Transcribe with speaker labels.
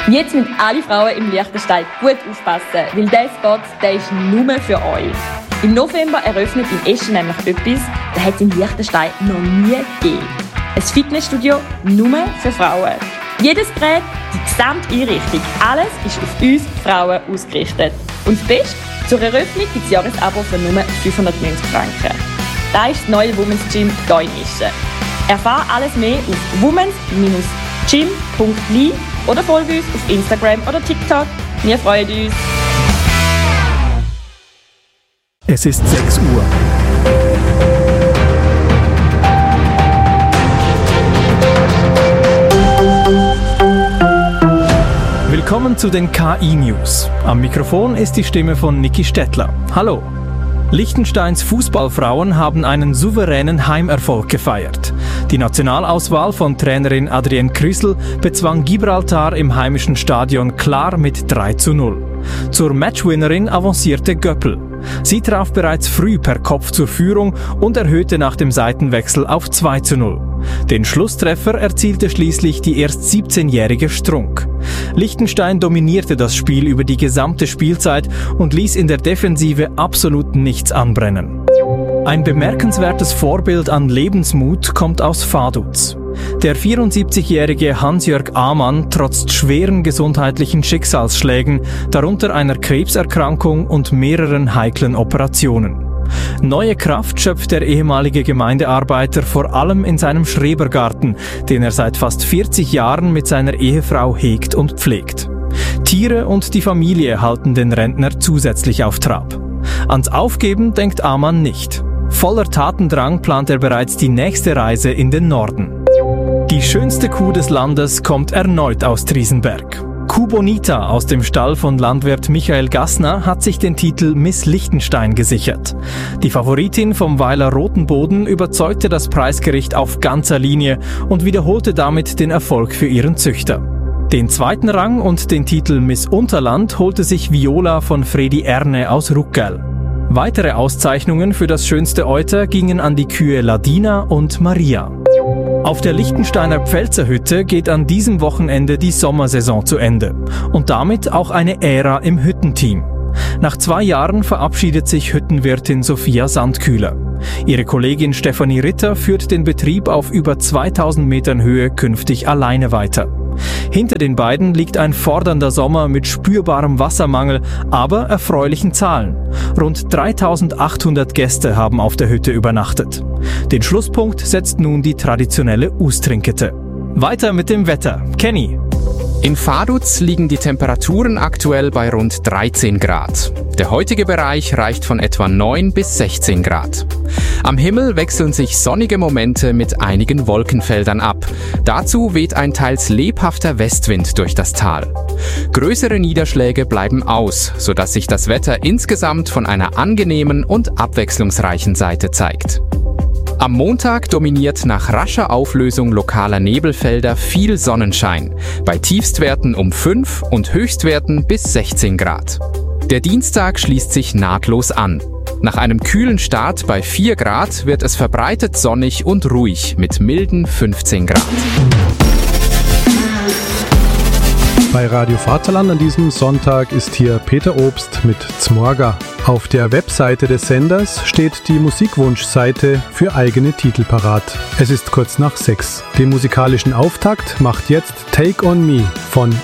Speaker 1: Jetzt müssen alle Frauen im Liechtenstein gut aufpassen, weil dieser Spot, der ist nur für euch. Im November eröffnet in Eschen nämlich etwas, das hat es in Liechtenstein noch nie gegeben. Ein Fitnessstudio nur für Frauen. Jedes Gerät, die gesamte Einrichtung, alles ist auf uns Frauen ausgerichtet. Und das Beste, zur Eröffnung gibt es Jahresabo für nur 590 Franken. Das ist das neue Women's Gym hier in Eschen. Erfahre alles mehr auf womens-gym.li oder folge uns auf Instagram oder TikTok. Wir freuen uns.
Speaker 2: Es ist 6 Uhr. Willkommen zu den KI-News. Am Mikrofon ist die Stimme von Niki Stettler. Hallo. Liechtensteins Fußballfrauen haben einen souveränen Heimerfolg gefeiert. Die Nationalauswahl von Trainerin Adrienne Krüssel bezwang Gibraltar im heimischen Stadion klar mit 3:0. Zur Matchwinnerin avancierte Göppel. Sie traf bereits früh per Kopf zur Führung und erhöhte nach dem Seitenwechsel auf 2:0. Den Schlusstreffer erzielte schließlich die erst 17-jährige Strunk. Liechtenstein dominierte das Spiel über die gesamte Spielzeit und ließ in der Defensive absolut nichts anbrennen. Ein bemerkenswertes Vorbild an Lebensmut kommt aus Vaduz. Der 74-jährige Hans-Jörg Amann trotzt schweren gesundheitlichen Schicksalsschlägen, darunter einer Krebserkrankung und mehreren heiklen Operationen. Neue Kraft schöpft der ehemalige Gemeindearbeiter vor allem in seinem Schrebergarten, den er seit fast 40 Jahren mit seiner Ehefrau hegt und pflegt. Tiere und die Familie halten den Rentner zusätzlich auf Trab. Ans Aufgeben denkt Amann nicht. Voller Tatendrang plant er bereits die nächste Reise in den Norden. Die schönste Kuh des Landes kommt erneut aus Triesenberg. Kuh Bonita aus dem Stall von Landwirt Michael Gassner hat sich den Titel Miss Liechtenstein gesichert. Die Favoritin vom Weiler Rotenboden überzeugte das Preisgericht auf ganzer Linie und wiederholte damit den Erfolg für ihren Züchter. Den zweiten Rang und den Titel Miss Unterland holte sich Viola von Fredi Erne aus Ruckgäll. Weitere Auszeichnungen für das schönste Euter gingen an die Kühe Ladina und Maria. Auf der Liechtensteiner Pfälzerhütte geht an diesem Wochenende die Sommersaison zu Ende und damit auch eine Ära im Hüttenteam. Nach 2 Jahren verabschiedet sich Hüttenwirtin Sophia Sandkühler. Ihre Kollegin Stefanie Ritter führt den Betrieb auf über 2000 Metern Höhe künftig alleine weiter. Hinter den beiden liegt ein fordernder Sommer mit spürbarem Wassermangel, aber erfreulichen Zahlen. Rund 3800 Gäste haben auf der Hütte übernachtet. Den Schlusspunkt setzt nun die traditionelle Ustrinkete. Weiter mit dem Wetter. Kenny.
Speaker 3: In Vaduz liegen die Temperaturen aktuell bei rund 13 Grad. Der heutige Bereich reicht von etwa 9 bis 16 Grad. Am Himmel wechseln sich sonnige Momente mit einigen Wolkenfeldern ab. Dazu weht ein teils lebhafter Westwind durch das Tal. Größere Niederschläge bleiben aus, sodass sich das Wetter insgesamt von einer angenehmen und abwechslungsreichen Seite zeigt. Am Montag dominiert nach rascher Auflösung lokaler Nebelfelder viel Sonnenschein, bei Tiefstwerten um 5 und Höchstwerten bis 16 Grad. Der Dienstag schließt sich nahtlos an. Nach einem kühlen Start bei 4 Grad wird es verbreitet sonnig und ruhig mit milden 15 Grad.
Speaker 4: Bei Radio Vaterland an diesem Sonntag ist hier Peter Obst mit Zmorga. Auf der Webseite des Senders steht die Musikwunschseite für eigene Titel parat. Es ist kurz nach 6. Den musikalischen Auftakt macht jetzt Take on Me von